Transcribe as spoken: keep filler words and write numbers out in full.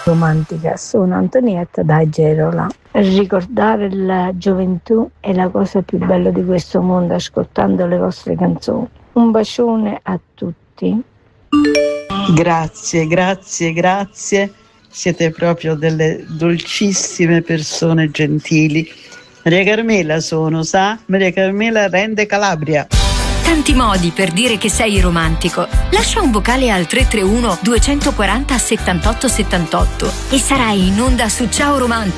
Romantica, sono Antonietta da Gerola. Ricordare la gioventù è la cosa più bella di questo mondo, ascoltando le vostre canzoni. Un bacione a tutti. Grazie, grazie, grazie. Siete proprio delle dolcissime persone gentili. Maria Carmela sono, sa? Maria Carmela Rende Calabria. Tanti modi per dire che sei romantico. Lascia un vocale al tre tre uno due quattro zero settantotto settantotto e sarai in onda su Ciao Romantico.